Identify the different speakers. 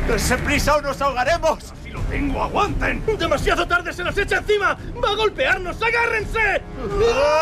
Speaker 1: ¡Dense prisa o nos ahogaremos!
Speaker 2: ¡Si lo tengo, aguanten! ¡Demasiado tarde, se nos echa encima! ¡Va a golpearnos, agárrense!